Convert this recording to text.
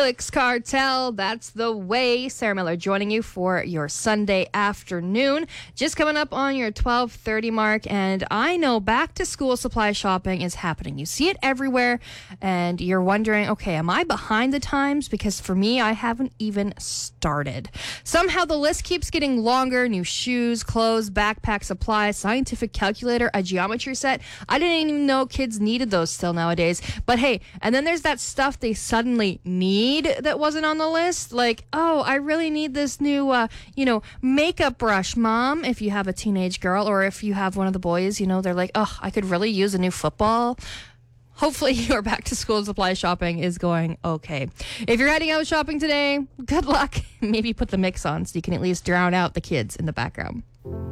Felix Cartel, that's the way. Sarah Miller joining you for your Sunday afternoon. Just coming up on your 12:30 mark, and I know back to school supply shopping is happening. You see it everywhere, and you're wondering, okay, am I behind the times? Because for me, I haven't even started. Somehow the list keeps getting longer. New shoes, clothes, backpack, supplies, scientific calculator, a geometry set. I didn't even know kids needed those still nowadays. But hey, and then there's that stuff they suddenly need that wasn't on the list. Like, oh, I really need this new, makeup brush, Mom, if you have a teenage girl, or if you have one of the boys, they're like, oh, I could really use a new football. Hopefully your back to school supply shopping is going okay. If you're heading out shopping today, good luck. Maybe put the mix on so you can at least drown out the kids in the background.